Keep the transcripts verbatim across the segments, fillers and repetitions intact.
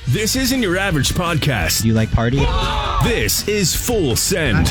This isn't your average podcast. Do you like party? This is Full Send.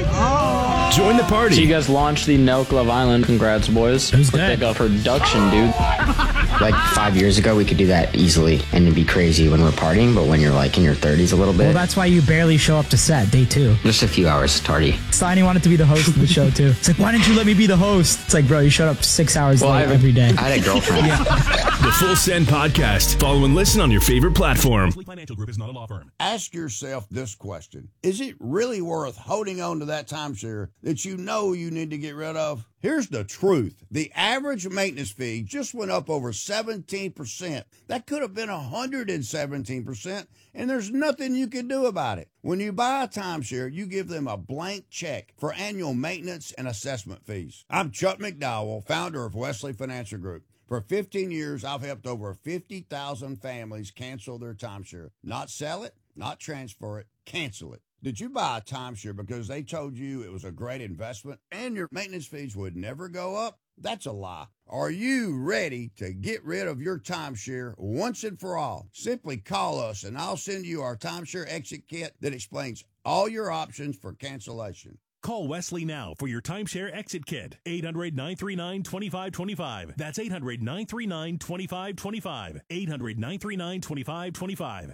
Join the party. So you guys launched the Nelk Love Island. Congrats, boys. Who's What that? they got production, dude. Like five years ago, we could do that easily, and it'd be crazy when we're partying, but when you're like in your thirties a little bit. Well, that's why you barely show up to set, day two. Just a few hours tardy. Steiny wanted to be the host of the show, too. It's like, why didn't you let me be the host? It's like, bro, you showed up six hours Well, late I- every day. I had a girlfriend. The Full Send Podcast. Follow and listen on your favorite platform. Financial Group is not a law firm. Ask yourself this question. Is it really worth holding on to that timeshare that you know you need to get rid of? Here's the truth. The average maintenance fee just went up over seventeen percent. That could have been one hundred seventeen percent, and there's nothing you can do about it. When you buy a timeshare, you give them a blank check for annual maintenance and assessment fees. I'm Chuck McDowell, founder of Wesley Financial Group. For fifteen years, I've helped over fifty thousand families cancel their timeshare. Not sell it, not transfer it, cancel it. Did you buy a timeshare because they told you it was a great investment and your maintenance fees would never go up? That's a lie. Are you ready to get rid of your timeshare once and for all? Simply call us and I'll send you our timeshare exit kit that explains all your options for cancellation. Call Wesley now for your timeshare exit kit. eight hundred, nine three nine, two five two five. That's eight hundred, nine three nine, two five two five. eight hundred, nine three nine, two five two five.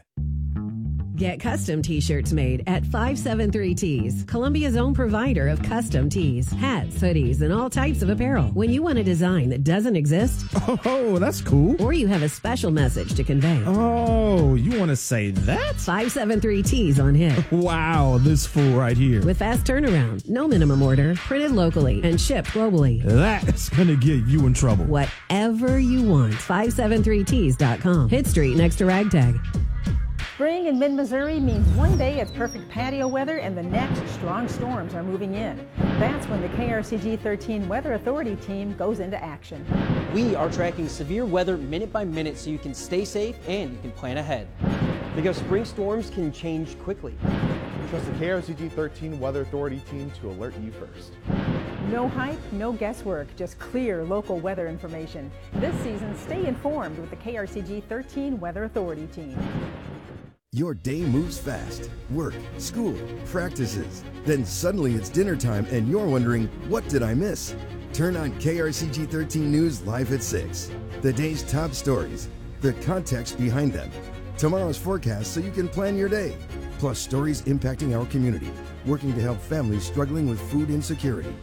Get custom t-shirts made at five seven three Tees, Columbia's own provider of custom tees, hats, hoodies, and all types of apparel. When you want a design that doesn't exist, Oh, that's cool. or you have a special message to convey, Oh, you want to say that? five seven three Tees on hit. Wow, this fool right here. With fast turnaround, no minimum order, printed locally, and shipped globally. That's going to get you in trouble. Whatever you want, five seven three tees dot com. Hit Street next to Ragtag. Spring in mid-Missouri means one day it's perfect patio weather and the next strong storms are moving in. That's when the K R C G thirteen Weather Authority team goes into action. We are tracking severe weather minute by minute so you can stay safe and you can plan ahead. Because spring storms can change quickly. Trust the K R C G thirteen Weather Authority team to alert you first. No hype, no guesswork, just clear local weather information. This season, stay informed with the K R C G thirteen Weather Authority team. Your day moves fast. Work, school, practices. Then suddenly it's dinner time and you're wondering, what did I miss? Turn on K R C G thirteen News live at six. The day's top stories, the context behind them, tomorrow's forecast so you can plan your day, plus stories impacting our community, working to help families struggling with food insecurity.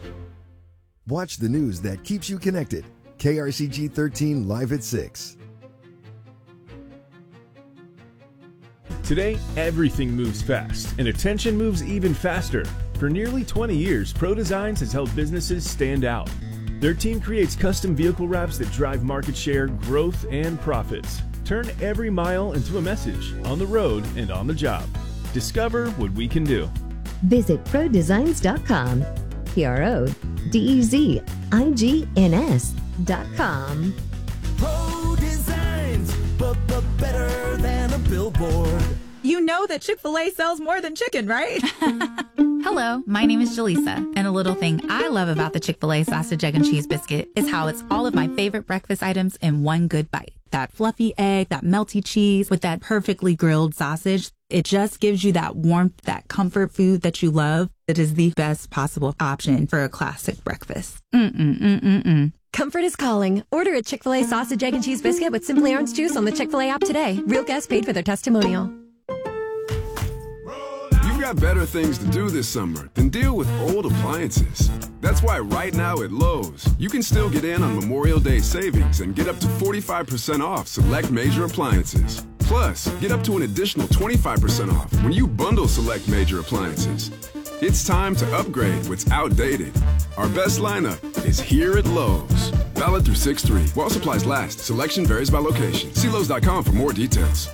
Watch the news that keeps you connected. K R C G thirteen live at six. Today, everything moves fast, and attention moves even faster. For nearly twenty years, Pro Designs has helped businesses stand out. Their team creates custom vehicle wraps that drive market share, growth, and profits. Turn every mile into a message, on the road and on the job. Discover what we can do. Visit pro designs dot com. P R O D E Z I G N S dot com. Pro Designs, but but better than a billboard. You know that Chick-fil-A sells more than chicken, right? Hello, my name is Jaleesa, and a little thing I love about the Chick-fil-A sausage, egg, and cheese biscuit is how it's all of my favorite breakfast items in one good bite. That fluffy egg, that melty cheese with that perfectly grilled sausage. It just gives you that warmth, that comfort food that you love. It is the best possible option for a classic breakfast. Mm-mm-mm-mm-mm. Comfort is calling. Order a Chick-fil-A sausage, egg, and cheese biscuit with Simply Orange Juice on the Chick-fil-A app today. Real guests paid for their testimonial. You've got better things to do this summer than deal with old appliances. That's why right now at Lowe's, you can still get in on Memorial Day savings and get up to forty-five percent off select major appliances. Plus, get up to an additional twenty-five percent off when you bundle select major appliances. It's time to upgrade what's outdated. Our best lineup is here at Lowe's. Valid through six three. While supplies last, selection varies by location. See Lowe's dot com for more details.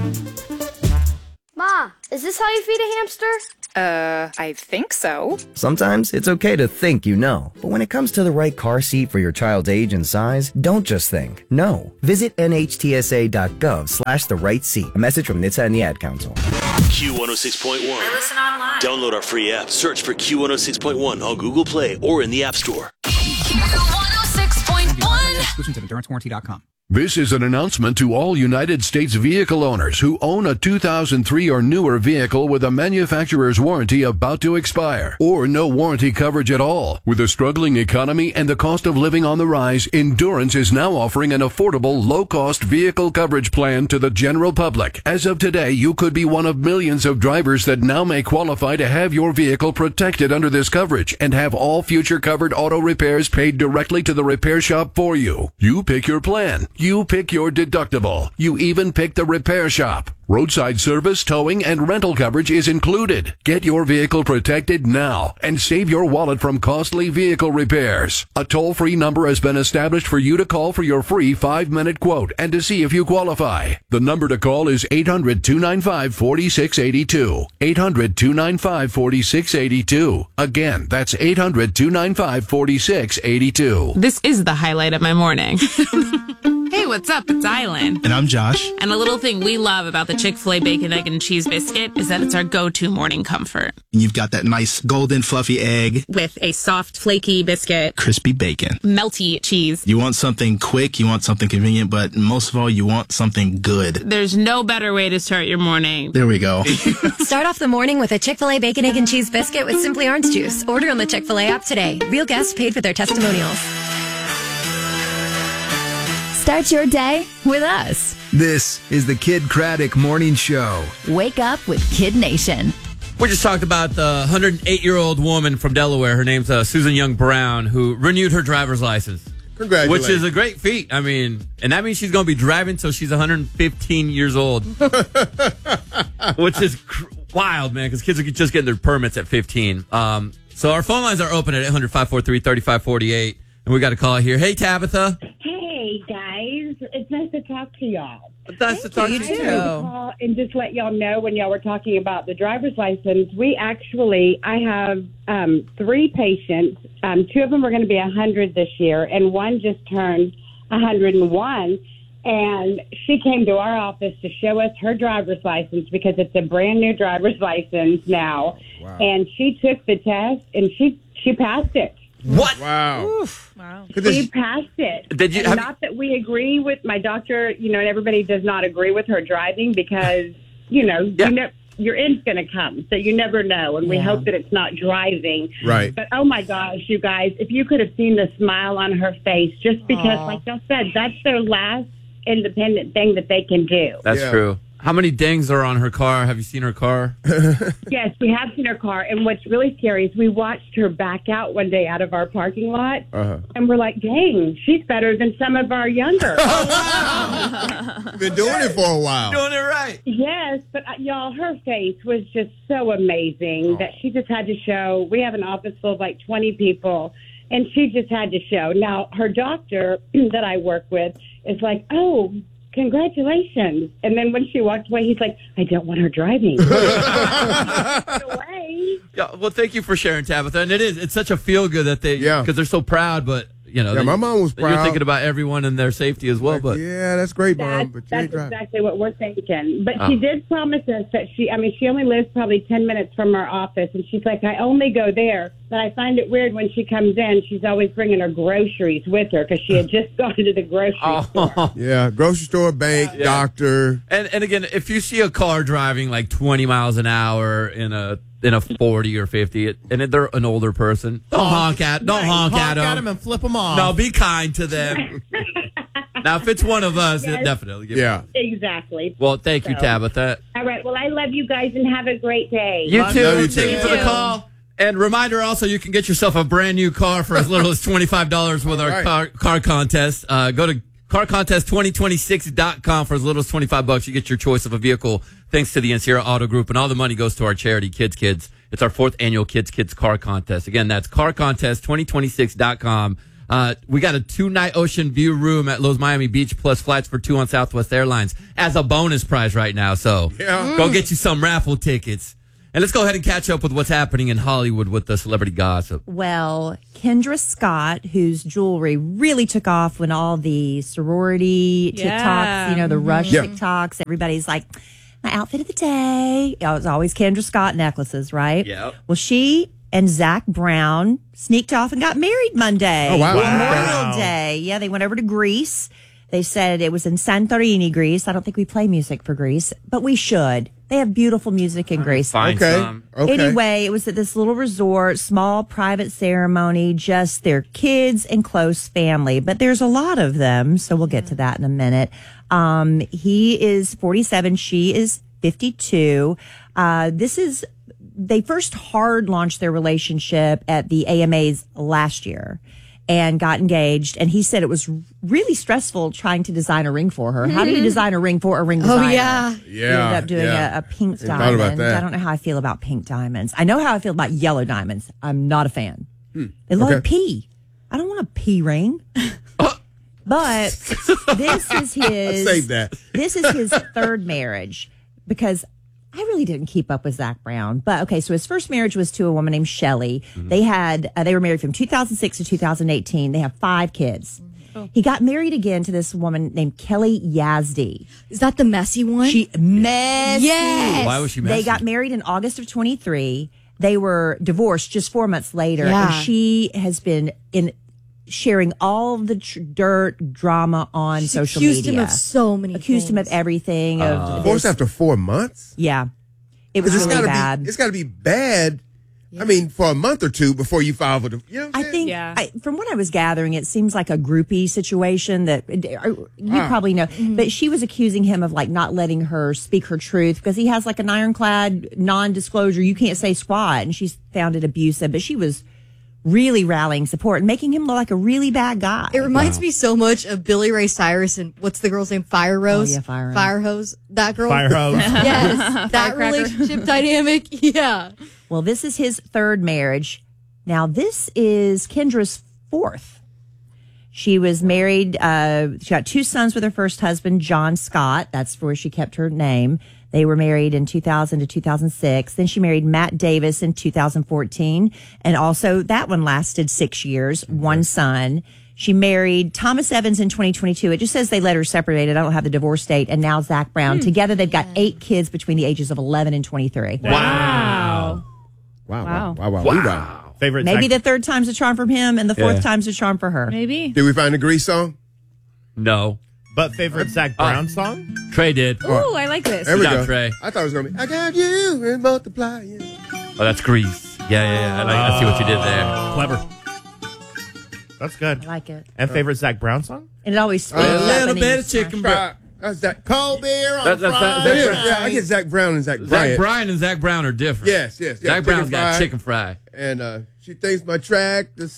Ma, is this how you feed a hamster? Uh, I think so. Sometimes it's okay to think you know, but when it comes to the right car seat for your child's age and size, don't just think. No. Visit N H T S A dot gov slash the right seat. A message from N H T S A and the Ad Council. Q one oh six point one. Or listen online. Download our free app. Search for Q one oh six point one on Google Play or in the App Store. Q one oh six point one. Exclusions at endurance warranty dot com. This is an announcement to all United States vehicle owners who own a two thousand three or newer vehicle with a manufacturer's warranty about to expire, or no warranty coverage at all. With a struggling economy and the cost of living on the rise, Endurance is now offering an affordable, low-cost vehicle coverage plan to the general public. As of today, you could be one of millions of drivers that now may qualify to have your vehicle protected under this coverage and have all future covered auto repairs paid directly to the repair shop for you. You pick your plan. You pick your deductible. You even pick the repair shop. Roadside service, towing, and rental coverage is included. Get your vehicle protected now and save your wallet from costly vehicle repairs. A toll-free number has been established for you to call for your free five-minute quote and to see if you qualify. The number to call is eight hundred, two nine five, four six eight two. eight hundred, two nine five, four six eight two. Again, that's eight hundred, two nine five, four six eight two. This is the highlight of my morning. Hey, what's up? It's Island. And I'm Josh. And a little thing we love about the Chick-fil-A Bacon, Egg, and Cheese Biscuit is that it's our go-to morning comfort. You've got that nice golden fluffy egg. With a soft, flaky biscuit. Crispy bacon. Melty cheese. You want something quick, you want something convenient, but most of all, you want something good. There's no better way to start your morning. There we go. Start off the morning with a Chick-fil-A Bacon, Egg, and Cheese Biscuit with Simply Orange Juice. Order on the Chick-fil-A app today. Real guests paid for their testimonials. Start your day with us. This is the Kid Craddock Morning Show. Wake up with Kid Nation. We just talked about the one hundred eight-year-old woman from Delaware. Her name's uh, Susan Young Brown, who renewed her driver's license. Congratulations. Which is a great feat. I mean, and that means she's going to be driving till she's one hundred fifteen years old. Which is cr- wild, man, because kids are just getting their permits at fifteen. Um, so our phone lines are open at eight hundred, five four three, three five four eight. And we got a call here. Hey, Tabitha. Hey, guys. It's nice to talk to y'all. It's nice to talk to you, too. Call and just let y'all know when y'all were talking about the driver's license, we actually, I have um, three patients. Um, two of them are going to be one hundred this year, and one just turned one hundred one. And she came to our office to show us her driver's license because it's a brand new driver's license now. Wow. And she took the test, and she, she passed it. What? Wow. Oof. Wow. We passed it. Did you, and have, not that we agree with my doctor, you know, and everybody does not agree with her driving because, you know, yeah. you know your end's going to come. So you never know. And we yeah. hope that it's not driving. Right. But, oh, my gosh, you guys, if you could have seen the smile on her face, just because, Aww. like y'all said, that's their last independent thing that they can do. That's yeah. true. How many dings are on her car? Have you seen her car? Yes, we have seen her car. And what's really scary is we watched her back out one day out of our parking lot. Uh-huh. And we're like, dang, she's better than some of our younger. Oh, wow. You've been doing it for a while. Doing it right. Yes, but uh, y'all, her face was just so amazing oh. that she just had to show. We have an office full of like twenty people, and she just had to show. Now, her doctor that I work with is like, oh, congratulations. And then when she walked away, he's like, I don't want her driving. away. Yeah, well, thank you for sharing, Tabitha. And it is, it's such a feel good that they, yeah, because they're so proud, but you know, yeah, they, my mom was proud. You're thinking about everyone and their safety as well, like, but yeah, that's great, Mom. That's, but you that's ain't driving. exactly what we're thinking. But Oh. she did promise us that she, I mean, she only lives probably ten minutes from our office, and she's like, I only go there. But I find it weird when she comes in, she's always bringing her groceries with her because she had just gone to the grocery Oh. store. Yeah, grocery store, bank, Yeah. doctor. And and again, if you see a car driving like twenty miles an hour in a in a forty or fifty, and they're an older person, don't honk at don't Right, honk, honk at them. at 'em and flip them off. No, be kind to them. Now, if it's one of us, Yes. definitely. Give Yeah. it. Exactly. Well, thank you, So- Tabitha. All right. Well, I love you guys and have a great day. You Love too. you Thank you too. for the call. And reminder also, you can get yourself a brand new car for as little as twenty-five dollars with our right. car, car contest. Uh, go to car contest twenty twenty-six dot com for as little as twenty-five bucks. You get your choice of a vehicle thanks to the Encira Auto Group, and all the money goes to our charity, Kids Kids. It's our fourth annual Kids Kids car contest. Again, that's car contest twenty twenty-six dot com. Uh, we got a two-night ocean view room at Lowe's Miami Beach plus flights for two on Southwest Airlines as a bonus prize right now. So Yeah. go get you some raffle tickets. And let's go ahead and catch up with what's happening in Hollywood with the celebrity gossip. Well, Kendra Scott, whose jewelry really took off when all the sorority Yeah. TikToks, you know, the Rush Yeah. TikToks, everybody's like, my outfit of the day. It was always Kendra Scott necklaces, right? Yep. Well, she and Zach Brown sneaked off and got married Monday. Oh, wow. Memorial Wow. Day. Yeah, they went over to Greece. They said it was in Santorini, Greece. I don't think we play music for Greece, but we should. They have beautiful music in Greece. Find Okay. some. Okay. Anyway, it was at this little resort, small private ceremony, just their kids and close family. But there's a lot of them, so we'll get to that in a minute. Um, he is forty-seven. She is fifty-two. Uh, this is, they first hard launched their relationship at the A M As last year and got engaged. And he said it was really stressful trying to design a ring for her. How do you design a ring for a ring Oh, designer? yeah. Yeah, You ended up doing yeah. a, a pink I thought diamond. about that. I don't know how I feel about pink diamonds. I know how I feel about yellow diamonds. I'm not a fan. Hmm. They look Okay. like pea. I don't want a pea ring. But this is his. Save that. This is his third marriage because I really didn't keep up with Zach Brown. But okay, so his first marriage was to a woman named Shelley. Mm-hmm. They had uh, they were married from two thousand six to two thousand eighteen. They have five kids. Oh. He got married again to this woman named Kelly Yazdi. Is that the messy one? She messy. Yes. Why was she They messy? got married in August of twenty-three. They were divorced just four months later, Yeah. and she has been in sharing all the tr- dirt drama on She social accused media. him of so many accused him things. of everything. of Divorced this- after four months? yeah, it was 'Cause it's really gotta bad. Be, it's got to be bad. I mean, for a month or two before you file for the. You know what I'm I saying? think, I, from what I was gathering, it seems like a groupie situation that uh, you Ah. probably know. Mm-hmm. But she was accusing him of like not letting her speak her truth because he has like an ironclad non-disclosure. You can't say squat, and she's found it abusive. But she was really rallying support and making him look like a really bad guy. It reminds me so much of Billy Ray Cyrus and what's the girl's name? Fire Rose? Oh, yeah, Fire Rose. Fire Hose. That girl? Fire Hose. Yes. That Firecracker. relationship dynamic. Yeah. Well, this is his third marriage. Now, this is Kendra's fourth. She was married. Uh, she got two sons with her first husband, John Scott. That's where she kept her name. They were married in two thousand to two thousand six. Then she married Matt Davis in two thousand fourteen. And also that one lasted six years, one son. She married Thomas Evans in twenty twenty-two. It just says they let her separated. I don't have the divorce date. And now Zach Brown. Together, they've got eight kids between the ages of eleven and twenty-three. Wow. Wow. Wow. Wow. Wow. wow. wow. Favorite Maybe Zach- the third time's a charm from him, and the fourth Yeah. time's a charm for her. Maybe. Did we find the Grease song? No. But favorite Zach Brown song? Trey did. Ooh, I like this. There we Good go. job, Trey. I thought it was going to be, I got you and multiply you. Oh, that's Grease. Yeah, yeah, yeah. I, like, I see what you did there. Clever. That's good. I like it. And favorite Zach Brown song? And it always A splits up little and bit he's of chicken smashed. broth. That's that cold beer on That- that's- that- Friday. that's- Yeah, I get Zach Brown and Zach Zach Bryant. Bryan and Zach Brown are different. Yes, yes. yeah, Zach Brown's chicken got fry. chicken fry. And uh, she thinks my track is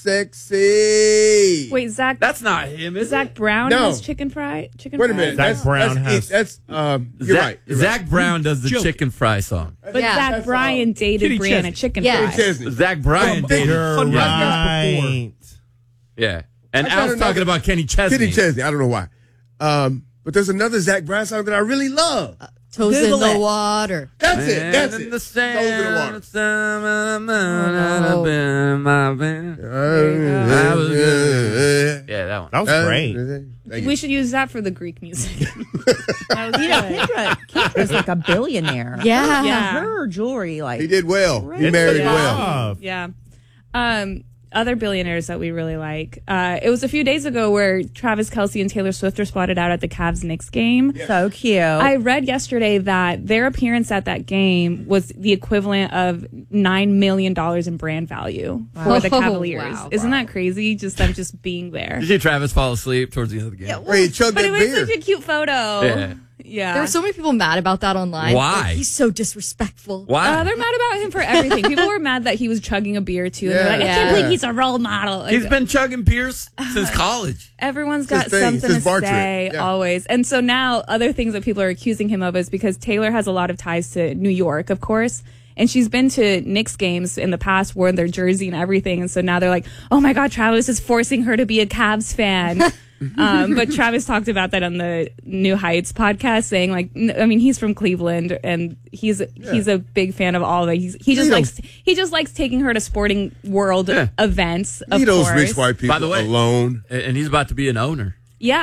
sexy. Wait, Zach. That's not him, is Zach Brown No. has chicken fry. Chicken Wait a fry? minute. Zach that's, Brown that's, has- That's, um, it? you're Zach, right. You're Zach right. Brown does the Joke. chicken fry song. But Yeah. Zach That's, Bryan uh, dated Kitty Brianna Chesney. Chicken Yeah. Fry. Chesney. Zach Bryan Oh, dated. You're right. Yeah. And I got Al's another- talking about Kenny Chesney. Kenny Chesney. I don't know why. Um, but there's another Zach Brown song that I really love. Toes Google in the it. water. That's it. That's And it. the Toes in the water. sand, Oh. my band. That was good. Yeah, that one. That was Uh, great. thank you. We should use that for the Greek music. That was You know, good. Kendra, Kendra's like a billionaire. Yeah. Yeah. Her jewelry, like He did well. He It's married good well. Love. Yeah. Um, other billionaires that we really like. Uh, it was a few days ago where Travis Kelce and Taylor Swift were spotted out at the Cavs-Knicks game. so cute. I read yesterday that their appearance at that game was the equivalent of nine million dollars in brand value for the Oh, Cavaliers. wow. Isn't that crazy? Just them just being there. Did you see Travis fall asleep towards the end of the game? Wait, he chugged But that it was beer. such a cute photo. Yeah. Yeah. There were so many people mad about that online. Why? Like, he's so disrespectful. Why? Uh, they're mad about him for everything. People were mad that he was chugging a beer too. And they're like, I Yeah. can't believe he's a role model. Like, He's been chugging beers since college. everyone's It's his got thing. It's something his to bar trick. say Yeah. always. And so now other things that people are accusing him of is because Taylor has a lot of ties to New York, of course. And she's been to Knicks games in the past, worn their jersey and everything. And so now they're like, oh my God, Travis is forcing her to be a Cavs fan. um, but Travis talked about that on the New Heights podcast, saying like, n- I mean, he's from Cleveland and he's he's a big fan of all of it. He's, he just Leave likes he just likes taking her to sporting world Yeah. events. Of Leave those course. rich white people By the way, alone. and and he's about to be an owner. Yeah.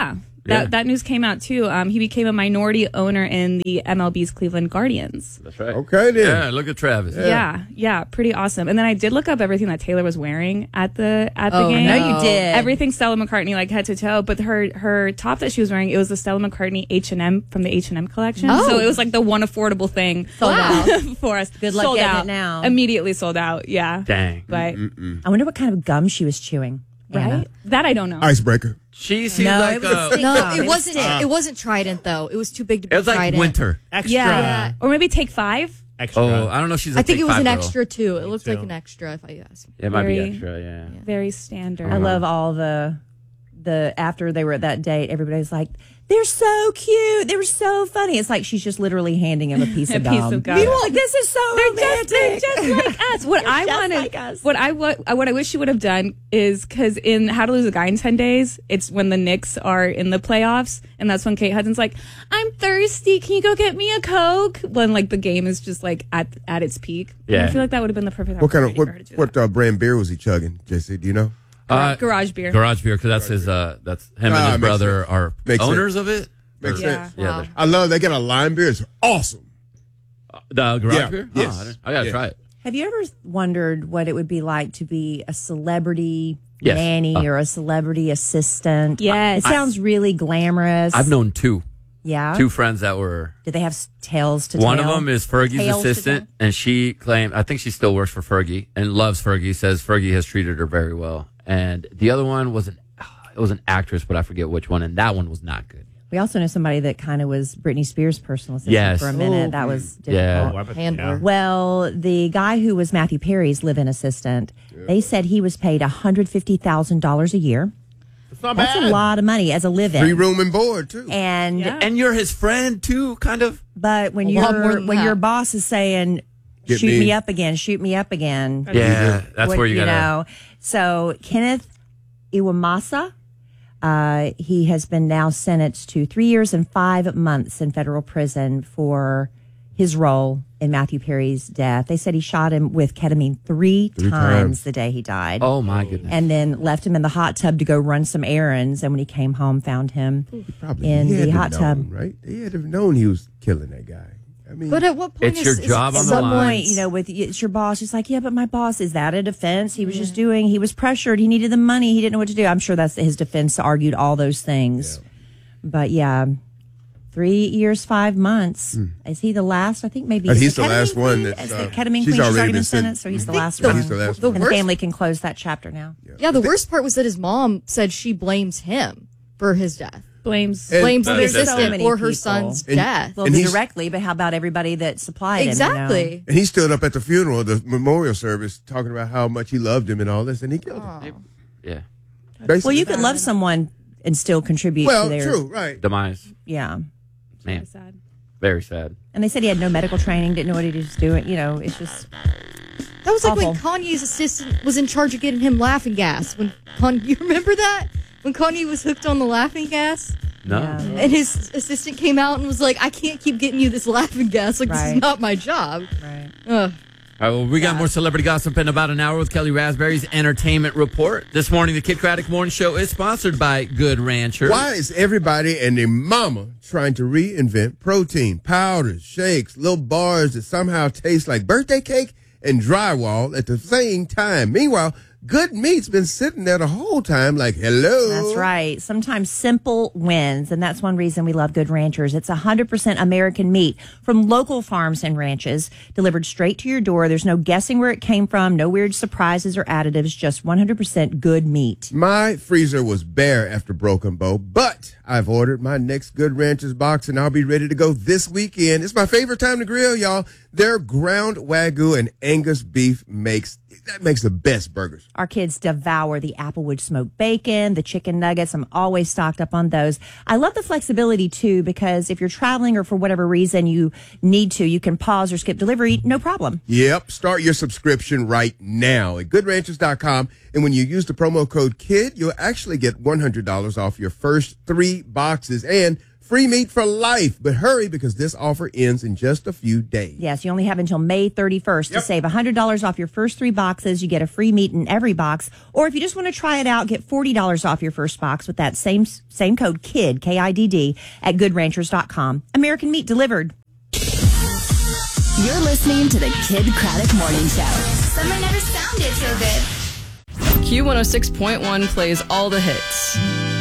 That Yeah. that news came out too. Um, he became a minority owner in the M L B's Cleveland Guardians. That's right. Okay, then. Yeah, look at Travis. Yeah. yeah, pretty awesome. And then I did look up everything that Taylor was wearing at the at the Oh, game. no, you did. Everything Stella McCartney, like head to toe. But her her top that she was wearing, it was the Stella McCartney H and M from the H and M collection. Oh. So it was like the one affordable thing Sold out. for us. Good luck sold getting out. it now. Immediately sold out. Yeah. Dang. But I wonder what kind of gum she was chewing. Anna. right, that I don't know. Icebreaker. She seems No, like it was uh, thick No, gum. it was wasn't. thick. It wasn't Trident though. It was too big to be it was like Trident. winter. Extra. yeah. Or maybe Take Five. Extra. Oh, I don't know. if She's. a I think Take it was Five an girl. extra too. It looked too. like an extra. If I ask. It might be Very- extra. Yeah. Very standard. Uh-huh. I love all the the after they were at that date, everybody was like, "They're so cute. They were so funny." It's like she's just literally handing him a piece A of piece gum. of gum. Meanwhile, like, this is so They're just, they're romantic. just like us. What I just wanted, like us. what I what, what I wish she would have done is because in How to Lose a Guy in ten days, it's when the Knicks are in the playoffs, and that's when Kate Hudson's like, "I'm thirsty. Can you go get me a Coke?" When like the game is just like at at its peak. And Yeah. I feel like that would have been the perfect. What kind of opportunity what for her to do what uh, brand beer was he chugging, J C? Do you know? Uh, Garage beer. Garage beer, because that's his. Uh, that's him Ah, and his makes brother sense. are Makes owners sense. of it. Makes Or- sense. Yeah. Wow. they're- I love. They got a lime beer. It's awesome. The garage Yeah. beer. Yes. Oh, I, didn't- I gotta Yeah. try it. Have you ever wondered what it would be like to be a celebrity Yes. nanny Uh, or a celebrity assistant? Yes. It sounds really glamorous. I've known two, Yeah. two friends that were. Did they have s- tails to One tell? of them is Fergie's Tails to assistant, and she claimed, I think she still works for Fergie and loves Fergie. Says Fergie has treated her very well. And the other one was an, it was an actress, but I forget which one, and that one was not good. We also know somebody that kind of was Britney Spears' personal assistant Yes. for a minute. Ooh. That was Yeah. difficult. Oh, I bet- Handler. yeah. Well, the guy who was Matthew Perry's live-in assistant, they said he was paid one hundred fifty thousand dollars a year. It's not That's bad. a lot of money as a live-in. Free room and board too. And Yeah. And you're his friend too, kind of. but when A lot more your than when that. your boss is saying, Get "Shoot me. me. up again, shoot me up again," Yeah, that's what- where you gotta. know. So Kenneth Iwamasa, uh, he has been now sentenced to three years and five months in federal prison for his role in Matthew Perry's death. They said he shot him with ketamine three, Three times, times. the day he died. Oh my goodness. And then left him in the hot tub to go run some errands. And when he came home, found him Probably in he had the to hot have tub. known, right? He had to have known he was killing that guy. I mean, But at what point It's is, your is job on the Some line. point, you know, with it's your boss. He's like, yeah, but my boss, is that a defense? He was just doing. He was pressured. He needed the money. He didn't know what to do. I'm sure that's his defense. Argued all those things. But yeah, three years, five months. Is he the last? I think maybe Uh, is he's the ketamine last one queen? that's, Is uh, the ketamine she's queen. She's already already been been sen- sentenced, so he's the think last the- one. He's the last the one. And the worst- family can close that chapter now. Yeah, the worst part was that his mom said she blames him for his death. Blames And- Blames the That's- that's assistant so many for her people. son's And- death. Well, And he's- directly, but how about everybody that supplied him? you know? Exactly. And he stood up at the funeral, the memorial service, talking about how much he loved him and all this, and he killed him. Yeah. Basically. Well, you could love someone and still contribute Well, to their true, right. Demise. yeah. Man, sad. very sad. And they said he had no medical training, didn't know what he was doing. You know, it's just That was like when Awful. Kanye's assistant was in charge of getting him laughing gas. When Kanye, you remember that? When Kanye was hooked on the laughing gas? No. And his assistant came out and was like, I can't keep getting you this laughing gas. Like, this Right. is not my job. right. Ugh. All right, well, we got more celebrity gossip in about an hour with Kelly Raspberry's Entertainment Report. This morning, the Kid Craddock Morning Show is sponsored by Good Rancher. Why is everybody and their mama trying to reinvent protein, powders, shakes, little bars that somehow taste like birthday cake and drywall at the same time? Meanwhile, good meat's been sitting there the whole time like, hello. That's right. Sometimes simple wins, and that's one reason we love Good Ranchers. It's one hundred percent American meat from local farms and ranches, delivered straight to your door. There's no guessing where it came from, no weird surprises or additives, just one hundred percent good meat. My freezer was bare after Broken Bow, but I've ordered my next Good Ranchers box, and I'll be ready to go this weekend. It's my favorite time to grill, y'all. Their ground Wagyu and Angus beef makes that makes the best burgers. Our kids devour the Applewood smoked bacon, the chicken nuggets. I'm always stocked up on those. I love the flexibility, too, because if you're traveling or for whatever reason you need to, you can pause or skip delivery, no problem. Yep. Start your subscription right now at good ranchers dot com. And when you use the promo code KID, you'll actually get one hundred dollars off your first three boxes and free meat for life. But hurry, because this offer ends in just a few days. Yes, you only have until May thirty-first Yep. to save one hundred dollars off your first three boxes. You get a free meat in every box. Or if you just want to try it out, get forty dollars off your first box with that same same code KIDD, K I D D, at good ranchers dot com. American meat delivered. You're listening to the Kid Craddock Morning Show. Summer never sounded so good. Q one oh six point one plays all the hits.